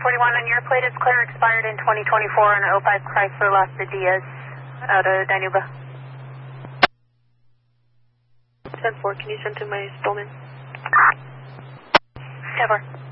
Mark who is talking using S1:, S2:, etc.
S1: 1041 on your plate is clear, expired in 2024 on 05 Chrysler Las Diaz out of Danuba.
S2: 10-4, can you send to my Stolman?
S1: 10-4.